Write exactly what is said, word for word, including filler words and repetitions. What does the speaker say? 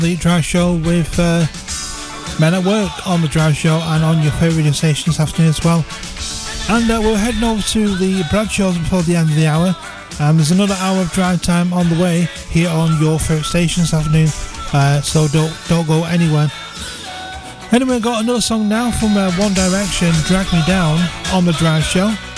The Drive Show with uh, Men at Work on the Drive Show and on your favourite radio station this afternoon as well. And uh, we're heading over to the Brad shows before the end of the hour. And there's another hour of drive time on the way here on your favourite station this afternoon. Uh, so don't don't go anywhere. Anyway, I've got another song now from uh, One Direction, Drag Me Down, on the Drive Show.